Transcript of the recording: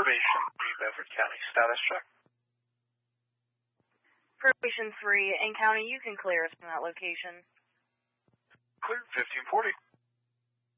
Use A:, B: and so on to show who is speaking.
A: Probation 3, Bedford County. Status check.
B: Probation 3, in county, you can clear us from that location.
A: Cleared, 1540.